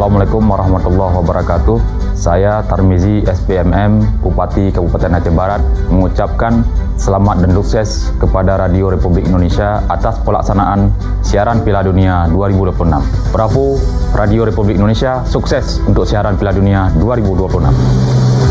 Assalamualaikum warahmatullahi wabarakatuh. Saya Tarmizi SPMM, Bupati Kabupaten Aceh Barat, mengucapkan selamat dan sukses kepada Radio Republik Indonesia atas pelaksanaan siaran Piala Dunia 2026. Bravo Radio Republik Indonesia, sukses untuk siaran Piala Dunia 2026.